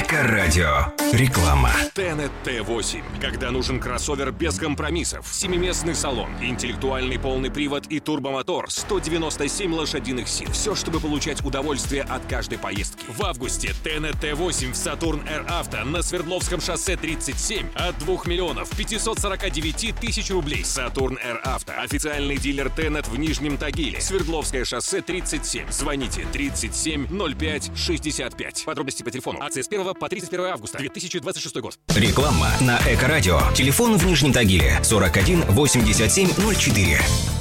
Эко-радио. Реклама. Tennet T8. Когда нужен кроссовер без компромиссов, семиместный салон, интеллектуальный полный привод и турбомотор, 197 лошадиных сил. Все, чтобы получать удовольствие от каждой поездки. В августе Tennet T8 в Saturn Air Auto на Свердловском шоссе 37 от 2 миллионов 549 тысяч рублей. Saturn Air Auto. Официальный дилер Tennet в Нижнем Тагиле. Свердловское шоссе 37. Звоните 37 05 65. Подробности по телефону. Акция с 1 по 31 августа 2026 год. Реклама на Эко-радио. Телефон в Нижнем Тагиле 41 87 04.